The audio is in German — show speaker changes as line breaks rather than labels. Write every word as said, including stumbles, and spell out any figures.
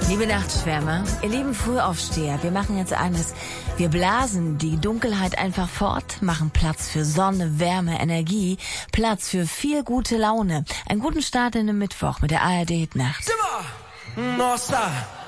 Liebe Nachtschwärmer, ihr lieben Frühaufsteher, wir machen jetzt eines. Wir blasen die Dunkelheit einfach fort, machen Platz für Sonne, Wärme, Energie, Platz für viel gute Laune. Einen guten Start in den Mittwoch mit der A R D Hit Nacht.
Nossa!